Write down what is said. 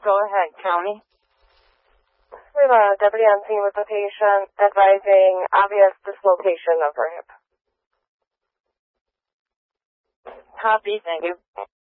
Go ahead, County. We have a deputy on scene with the patient advising obvious dislocation of her hip. Copy, thank you.